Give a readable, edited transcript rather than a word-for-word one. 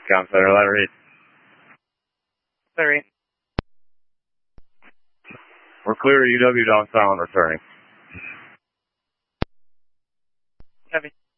Com Center, letter 8. Letter 8. We're clear, UW Dog Silent returning. Copy.